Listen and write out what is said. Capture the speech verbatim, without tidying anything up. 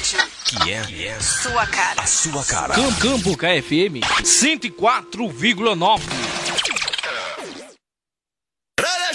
rádio. Que é, que é sua cara. A sua cara. Campo K F M cento e quatro vírgula nove.